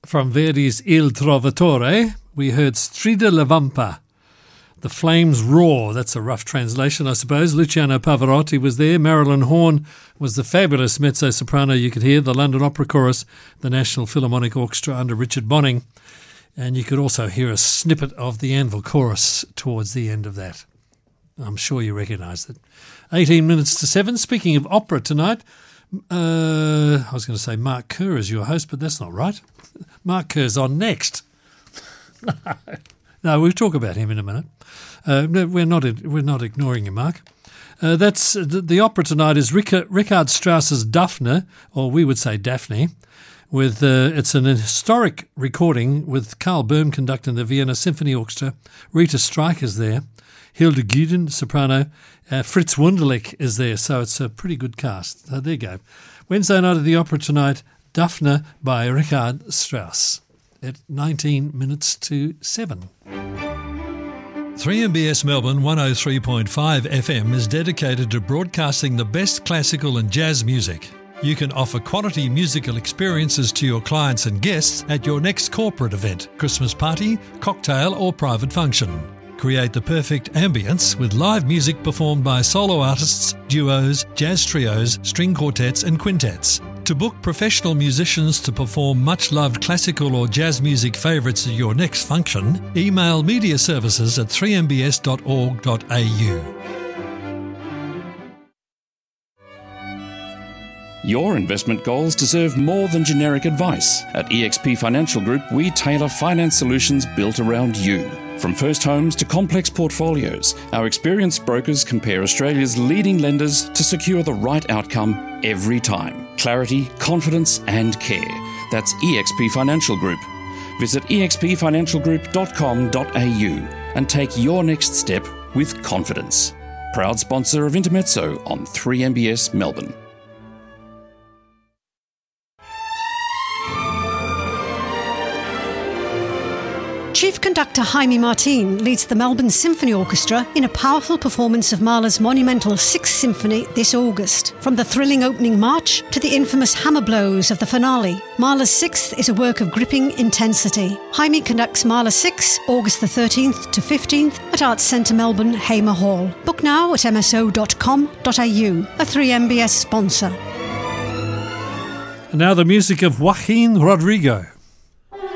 From Verdi's Il Trovatore, we heard Strida la Vampa, The Flames Roar. That's a rough translation, I suppose. Luciano Pavarotti was there. Marilyn Horne was the fabulous mezzo-soprano you could hear, the London Opera Chorus, the National Philharmonic Orchestra under Richard Bonning. And you could also hear a snippet of the Anvil Chorus towards the end of that. I'm sure you recognise it. 18 minutes to 7. Speaking of opera tonight, I was going to say Mark Kerr is your host, but that's not right. Mark Kerr's on next. No, we'll talk about him in a minute. We're not ignoring you, Mark. That's the opera tonight is Richard Strauss's Daphne, or we would say Daphne. With it's an historic recording with Karl Böhm conducting the Vienna Symphony Orchestra. Rita Streicher's there. Hilde Guden, soprano. Fritz Wunderlich is there, so it's a pretty good cast. So there you go. Wednesday night at the opera tonight, Daphne by Richard Strauss at 19 minutes to 7. 3MBS Melbourne 103.5 FM is dedicated to broadcasting the best classical and jazz music. You can offer quality musical experiences to your clients and guests at your next corporate event, Christmas party, cocktail or private function. Create the perfect ambience with live music performed by solo artists, duos, jazz trios, string quartets and quintets. To book professional musicians to perform much-loved classical or jazz music favourites at your next function, email mediaservices at 3mbs.org.au. Your investment goals deserve more than generic advice. At eXp Financial Group, we tailor finance solutions built around you. From first homes to complex portfolios, our experienced brokers compare Australia's leading lenders to secure the right outcome every time. Clarity, confidence and care. That's eXp Financial Group. Visit expfinancialgroup.com.au and take your next step with confidence. Proud sponsor of Intermezzo on 3MBS Melbourne. Chief Conductor Jaime Martin leads the Melbourne Symphony Orchestra in a powerful performance of Mahler's monumental Sixth Symphony this August. From the thrilling opening march to the infamous hammer blows of the finale, Mahler's Sixth is a work of gripping intensity. Jaime conducts Mahler 6, August the 13th to 15th at Arts Centre Melbourne, Hamer Hall. Book now at mso.com.au, a 3MBS sponsor. And now the music of Joaquin Rodrigo.